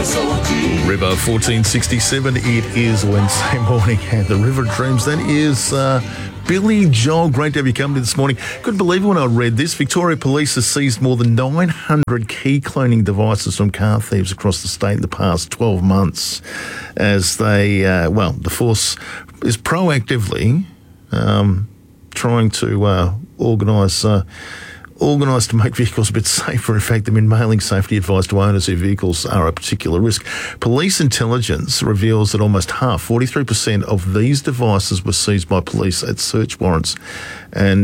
River 1467, it is Wednesday morning at the River Dreams. That is Billy Joel. Great to have you company this morning. Couldn't believe it when I read this. Victoria Police has seized more than 900 key cloning devices from car thieves across the state in the past 12 months as they, the force is proactively trying to organised to make vehicles a bit safer. In fact, they've been mailing safety advice to owners whose vehicles are a particular risk. Police intelligence reveals that almost half, 43% of these devices were seized by police at search warrants. And